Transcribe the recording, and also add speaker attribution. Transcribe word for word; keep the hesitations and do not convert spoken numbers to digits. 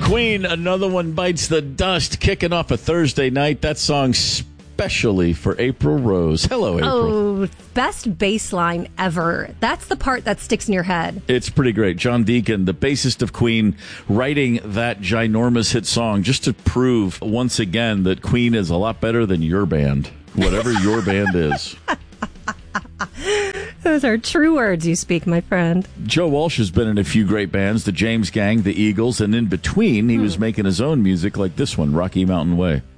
Speaker 1: Queen, Another One Bites the Dust, kicking off a Thursday night. That song specially for April Rose. Hello, April.
Speaker 2: Oh, best bass line ever. That's the part that sticks in your head.
Speaker 1: It's pretty great. John Deacon, the bassist of Queen, writing that ginormous hit song just to prove once again that Queen is a lot better than your band, whatever your band is.
Speaker 2: Those are true words you speak, my friend.
Speaker 1: Joe Walsh has been in a few great bands, the James Gang, the Eagles, and in between, he hmm. was making his own music like this one, Rocky Mountain Way.